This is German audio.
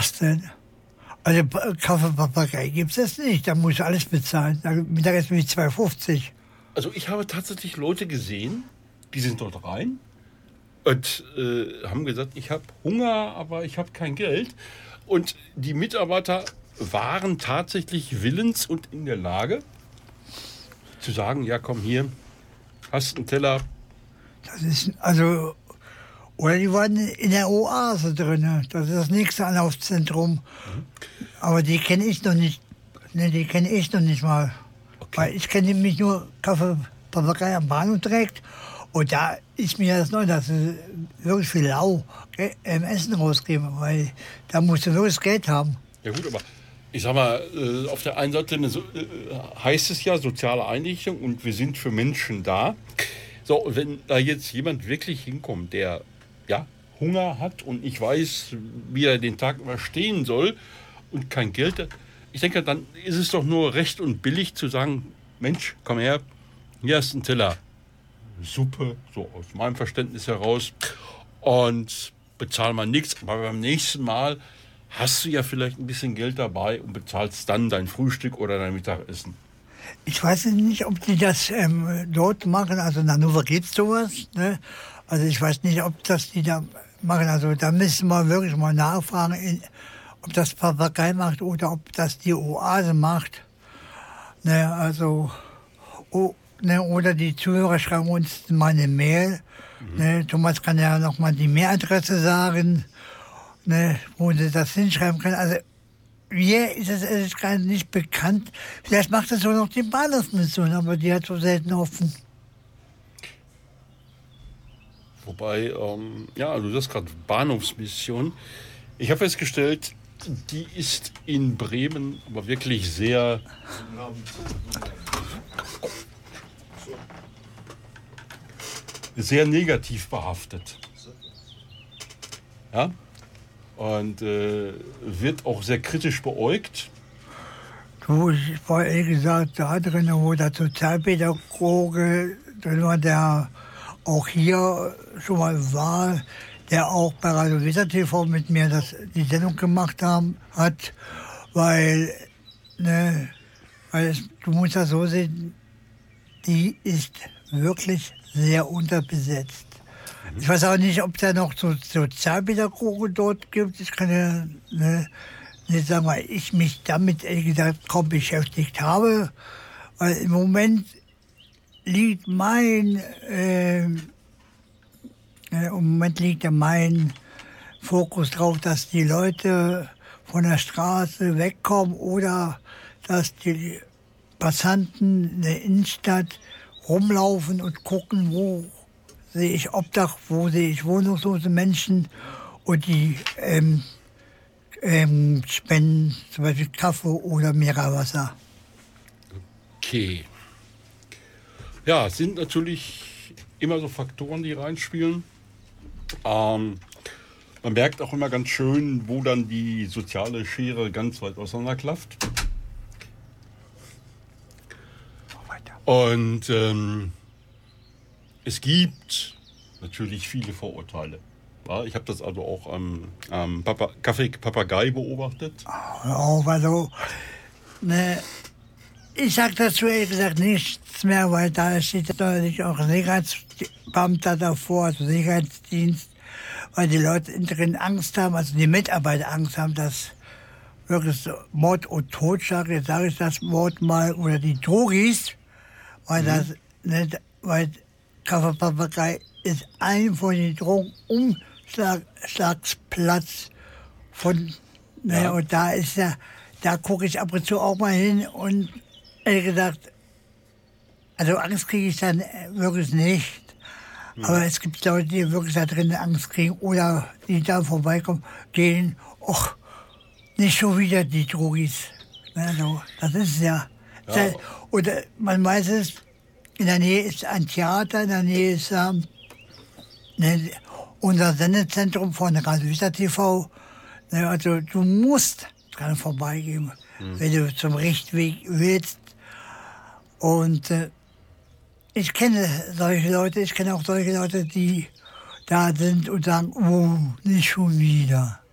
Was denn? Also Kaffee Papagei gibt es nicht, da muss ich alles bezahlen. Mittagessen wie 2,50. Also ich habe tatsächlich Leute gesehen, die sind dort rein und haben gesagt, ich habe Hunger, aber ich habe kein Geld. Und die Mitarbeiter waren tatsächlich willens und in der Lage zu sagen, ja komm hier, hast einen Teller. Das ist also, oder die waren in der Oase drin. Das ist das nächste Anlaufzentrum. Aber die kenne ich noch nicht. Ne, die kenne ich noch nicht mal. Okay. Weil ich kenne nämlich nur Kaffee Papagei am Bahnhof direkt. Und da ist mir das neu, dass sie wirklich viel Lau im Essen rausgeben. Weil da musst du wirklich Geld haben. Ja gut, aber ich sag mal, auf der einen Seite heißt es ja soziale Einrichtung und wir sind für Menschen da. So, wenn da jetzt jemand wirklich hinkommt, der ja Hunger hat und nicht weiß, wie er den Tag überstehen soll und kein Geld hat, ich denke, dann ist es doch nur recht und billig zu sagen, Mensch, komm her, hier hast du einen Teller Suppe, so aus meinem Verständnis heraus, und bezahl mal nichts, aber beim nächsten Mal hast du ja vielleicht ein bisschen Geld dabei und bezahlst dann dein Frühstück oder dein Mittagessen. Ich weiß nicht, ob die das dort machen. Also in Hannover gibt es sowas. Ne? Also ich weiß nicht, ob das die da machen. Also da müssen wir wirklich mal nachfragen, ob das Papagei macht oder ob das die Oase macht. Ne? Also, ne? Oder die Zuhörer schreiben uns mal eine Mail. Ne? Thomas kann ja noch mal die Mailadresse sagen, ne? Wo sie das hinschreiben können. Also mir ist es ehrlich gesagt nicht bekannt. Vielleicht macht es so noch die Bahnhofsmission, aber die hat so selten offen. Wobei, ja, du sagst gerade Bahnhofsmission. Ich habe festgestellt, die ist in Bremen aber wirklich sehr negativ behaftet. Ja? Und wird auch sehr kritisch beäugt. Du, ich war ehrlich gesagt da drin, wo der Sozialpädagoge drin war, der auch hier schon mal war, der auch bei Radio Weser TV mit mir die Sendung gemacht hat, weil, ne, du musst das so sehen, die ist wirklich sehr unterbesetzt. Ich weiß auch nicht, ob es da noch so Sozialpädagogen dort gibt. Ich kann ja nicht sagen, weil ich mich damit ehrlich gesagt kaum beschäftigt habe. Weil im Moment liegt mein Fokus drauf, dass die Leute von der Straße wegkommen oder dass die Passanten in der Innenstadt rumlaufen und gucken, wo sehe ich Obdach, wo sehe ich wohnungslose Menschen, und die spenden zum Beispiel Kaffee oder Mineralwasser. Okay. Ja, es sind natürlich immer so Faktoren, die reinspielen. Man merkt auch immer ganz schön, wo dann die soziale Schere ganz weit auseinanderklafft. Und es gibt natürlich viele Vorurteile. Ja, ich habe das also auch am Kaffee Papagei beobachtet. Auch also, ne, ich sage dazu ehrlich gesagt nichts mehr, weil da steht natürlich auch Sicherheitsbeamter davor, also Sicherheitsdienst, weil die Leute drin Angst haben, also die Mitarbeiter Angst haben, dass wirklich so Mord und Totschlag, jetzt sage ich das Wort mal, oder die Drogis, weil das, ne, weil Kaffee Papagei ist ein von den Drogenumschlagsplatz von, ne, Ja. und da ist ja, da gucke ich ab und zu auch mal hin und ehrlich gesagt, also Angst kriege ich dann wirklich nicht. Aber es gibt Leute, die wirklich da drin Angst kriegen oder die da vorbeikommen, gehen, och, nicht schon wieder die Drogis. Also, das ist ja. Ja. Und man weiß es, in der Nähe ist ein Theater, in der Nähe ist unser Sendezentrum von Radio Weser TV. Also du musst dran vorbeigehen, wenn du zum Richtweg willst. Und ich kenne solche Leute, ich kenne auch solche Leute, die da sind und sagen, oh, nicht schon wieder.